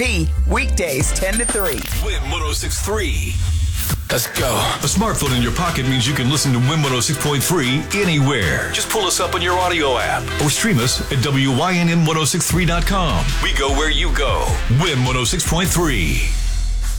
Weekdays 10 to 3. Win 106.3. Let's go. A smartphone in your pocket means you can listen to Win 106.3 anywhere. Just pull us up on your audio app or stream us at WYNN1063.com. We go where you go. Win 106.3.